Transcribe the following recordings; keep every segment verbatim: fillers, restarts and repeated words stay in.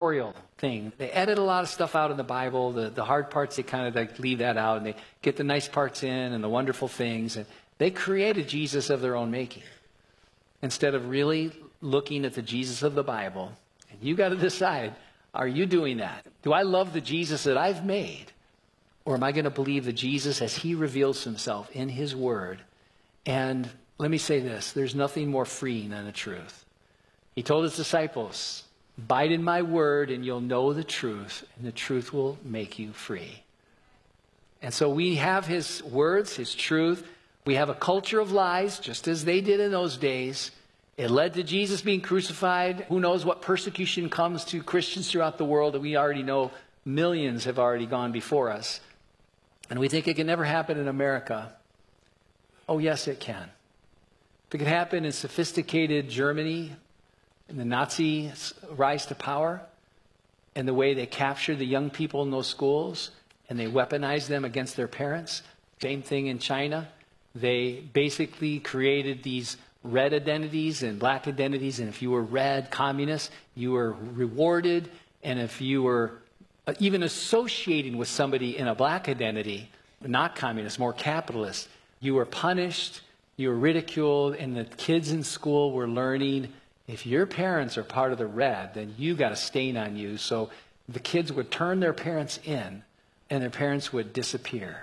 editorial thing. They edit a lot of stuff out in the Bible. The, the hard parts, they kind of like leave that out, and they get the nice parts in and the wonderful things. And they created Jesus of their own making instead of really looking at the Jesus of the Bible. And you got to decide, are you doing that? Do I love the Jesus that I've made? Or am I going to believe the Jesus as he reveals himself in his word? And let me say this, there's nothing more freeing than the truth. He told his disciples, abide in my word and you'll know the truth, and the truth will make you free. And so we have his words, his truth. We have a culture of lies, just as they did in those days. It led to Jesus being crucified. Who knows what persecution comes to Christians throughout the world that we already know millions have already gone before us. And we think it can never happen in America. Oh, yes, it can. If it could happen in sophisticated Germany, in the Nazi rise to power, and the way they captured the young people in those schools, and they weaponized them against their parents. Same thing in China. They basically created these red identities and black identities, and if you were red, communist, you were rewarded, and if you were even associating with somebody in a black identity, not communist, more capitalist, you were punished, you were ridiculed, and the kids in school were learning, if your parents are part of the red, then you got a stain on you. So the kids would turn their parents in, and their parents would disappear.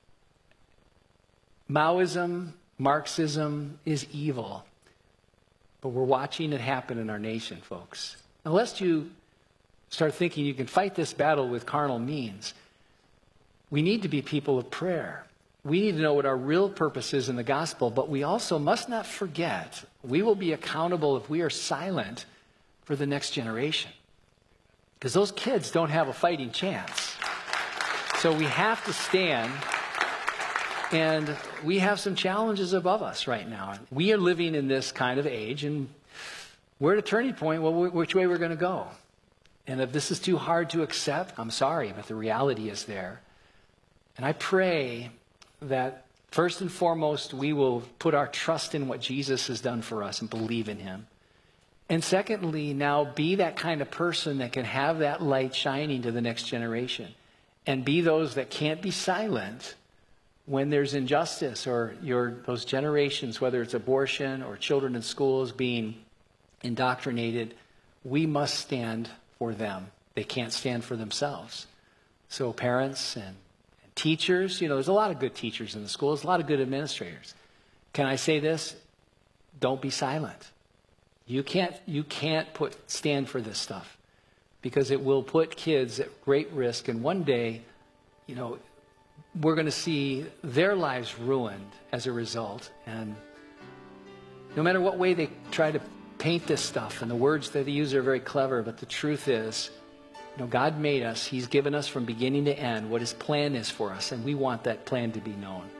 Maoism, Marxism is evil, but we're watching it happen in our nation, folks. Unless you start thinking you can fight this battle with carnal means, we need to be people of prayer. We need to know what our real purpose is in the gospel, but we also must not forget we will be accountable if we are silent for the next generation. Because those kids don't have a fighting chance. So we have to stand, and we have some challenges above us right now. We are living in this kind of age, and we're at a turning point. Well, which way we're going to go? And if this is too hard to accept, I'm sorry, but the reality is there. And I pray that first and foremost, we will put our trust in what Jesus has done for us and believe in him. And secondly, now be that kind of person that can have that light shining to the next generation, and be those that can't be silent when there's injustice, or your those generations, whether it's abortion or children in schools being indoctrinated. We must stand for them. They can't stand for themselves. So parents and, and teachers, you know, there's a lot of good teachers in the schools, a lot of good administrators. Can I say this? Don't be silent. You can't, you can't put stand for this stuff, because it will put kids at great risk. And one day, you know, we're going to see their lives ruined as a result. And no matter what way they try to paint this stuff, and the words that they use are very clever, but the truth is, you know, God made us. He's given us from beginning to end what his plan is for us, and we want that plan to be known.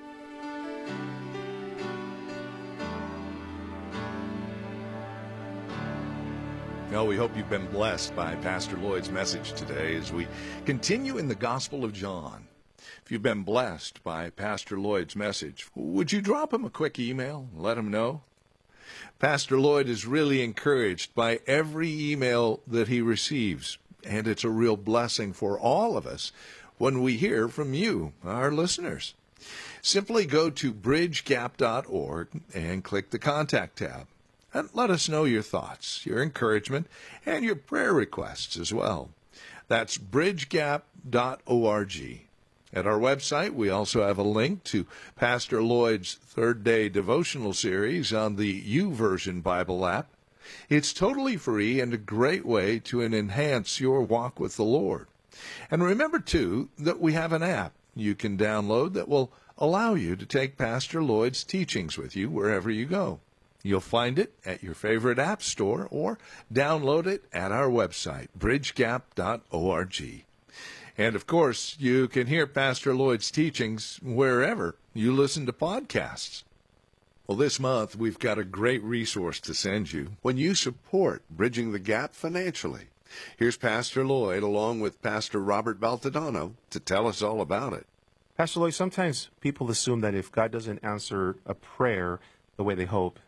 Well, we hope you've been blessed by Pastor Lloyd's message today as we continue in the Gospel of John. If you've been blessed by Pastor Lloyd's message, would you drop him a quick email and let him know? Pastor Lloyd is really encouraged by every email that he receives, and it's a real blessing for all of us when we hear from you, our listeners. Simply go to bridge gap dot org and click the Contact tab. And let us know your thoughts, your encouragement, and your prayer requests as well. That's bridge gap dot org. At our website, we also have a link to Pastor Lloyd's Third Day Devotional Series on the YouVersion Bible app. It's totally free and a great way to enhance your walk with the Lord. And remember, too, that we have an app you can download that will allow you to take Pastor Lloyd's teachings with you wherever you go. You'll find it at your favorite app store or download it at our website, bridge gap dot org. And, of course, you can hear Pastor Lloyd's teachings wherever you listen to podcasts. Well, this month we've got a great resource to send you when you support Bridging the Gap financially. Here's Pastor Lloyd along with Pastor Robert Baltadano to tell us all about it. Pastor Lloyd, sometimes people assume that if God doesn't answer a prayer the way they hope,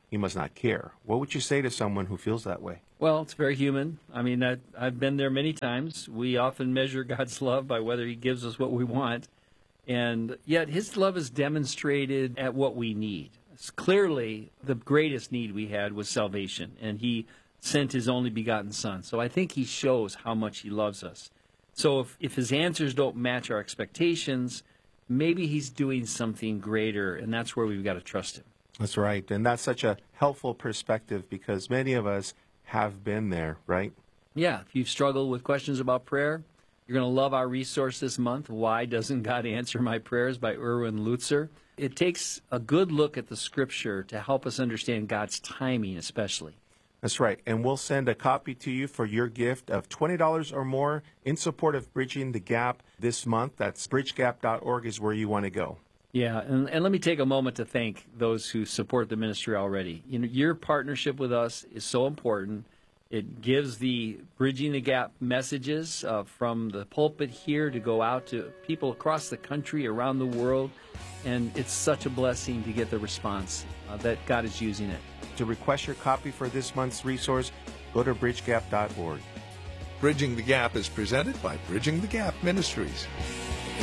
he must not care. What would you say to someone who feels that way? Well, it's very human. I mean, I, I've been there many times. We often measure God's love by whether he gives us what we want. And yet his love is demonstrated at what we need. It's clearly, the greatest need we had was salvation, and he sent his only begotten son. So I think he shows how much he loves us. So if, if his answers don't match our expectations, maybe he's doing something greater, and that's where we've got to trust him. That's right. And that's such a helpful perspective because many of us have been there, right? Yeah. If you've struggled with questions about prayer, you're going to love our resource this month, Why Doesn't God Answer My Prayers by Erwin Lutzer. It takes a good look at the Scripture to help us understand God's timing especially. That's right. And we'll send a copy to you for your gift of twenty dollars or more in support of Bridging the Gap this month. That's bridge gap dot org is where you want to go. Yeah, and, and let me take a moment to thank those who support the ministry already. You know, your partnership with us is so important. It gives the Bridging the Gap messages uh, from the pulpit here to go out to people across the country, around the world, and it's such a blessing to get the response uh, that God is using it. To request your copy for this month's resource, go to bridge gap dot org. Bridging the Gap is presented by Bridging the Gap Ministries.